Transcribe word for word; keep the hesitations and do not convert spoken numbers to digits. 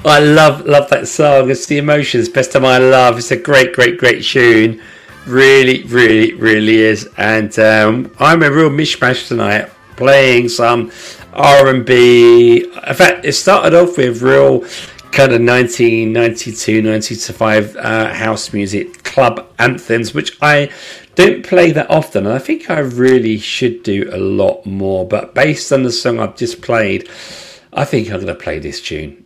I love love that song. It's the Emotions, Best of My Love. It's a great, great, great tune. Really, really, really is. And um, I'm a real mishmash tonight, playing some R and B. In fact, it started off with real kind of nineteen ninety-two, ninety-five uh, house music, club anthems, which I don't play that often. And I think I really should do a lot more. But based on the song I've just played, I think I'm going to play this tune.